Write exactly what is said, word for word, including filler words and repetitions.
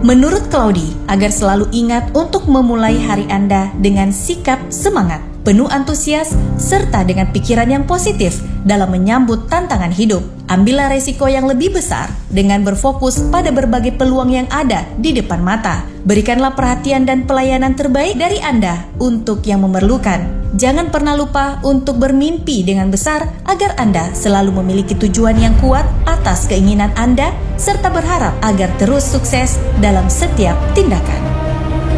Menurut Claudi, agar selalu ingat untuk memulai hari Anda dengan sikap semangat, penuh antusias, serta dengan pikiran yang positif dalam menyambut tantangan hidup. Ambillah resiko yang lebih besar dengan berfokus pada berbagai peluang yang ada di depan mata. Berikanlah perhatian dan pelayanan terbaik dari Anda untuk yang memerlukan. Jangan pernah lupa untuk bermimpi dengan besar agar Anda selalu memiliki tujuan yang kuat atas keinginan Anda serta berharap agar terus sukses dalam setiap tindakan.